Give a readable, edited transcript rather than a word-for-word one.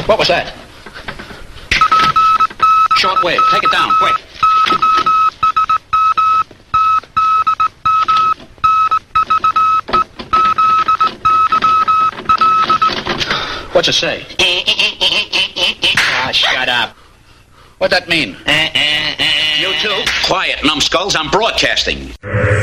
What was that? Short wave. Take it down, quick. What's it say? Ah, shut up. What'd that mean? You two? Quiet, numbskulls. I'm broadcasting.